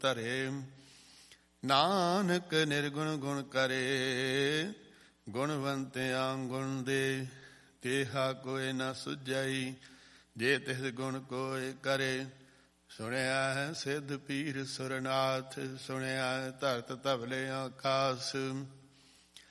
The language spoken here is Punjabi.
ਧਰੇ। ਨਾਨਕ ਨਿਰਗੁਣ ਗੁਣ ਕਰੇ, ਗੁਣਵੰਤਿਆਂ ਗੁਣ ਦੇ। ਤੇਹਾ ਕੋਇ ਨ ਸੁਝਈ, ਜੇ ਤਿਸ ਗੁਣ ਕੋਇ ਕਰੇ। ਸੁਣਿਆ ਹੈ ਸਿੱਧ ਪੀਰ ਸੁਰਨਾਥ, ਸੁਣਿਆ ਹੈ ਧਰਤ ਧਵਲੇ ਆਕਾਸ।